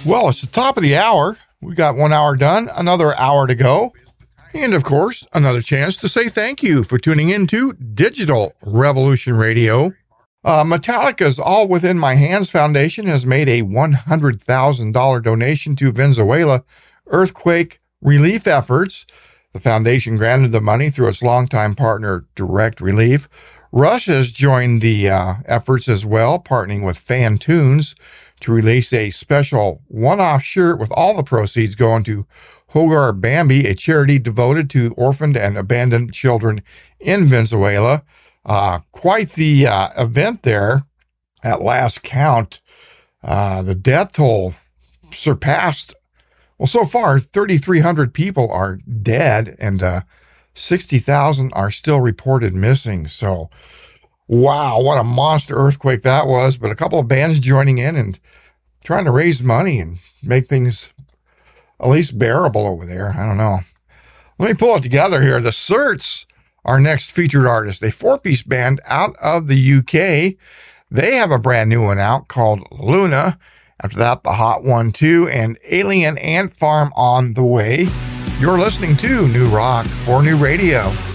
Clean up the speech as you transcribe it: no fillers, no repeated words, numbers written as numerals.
Well, it's the top of the hour. We got 1 hour done, another hour to go. And of course, another chance to say thank you for tuning in to Digital Revolution Radio. Metallica's All Within My Hands Foundation has made a $100,000 donation to Venezuela earthquake relief efforts. The foundation granted the money through its longtime partner, Direct Relief. Rush has joined the efforts as well, partnering with Fantunes to release a special one-off shirt with all the proceeds going to Hogar Bambi, a charity devoted to orphaned and abandoned children in Venezuela. Quite the event there. At last count, the death toll surpassed, well, so far, 3,300 people are dead and 60,000 are still reported missing. So, wow, what a monster earthquake that was. But a couple of bands joining in and trying to raise money and make things at least bearable over there. I don't know. Let me pull it together here. The Certs, our next featured artist, a four-piece band out of the UK. They have a brand new one out called Luna. After that, The Hot 1-2 and Alien Ant Farm on the way. You're listening to New Rock for New Radio.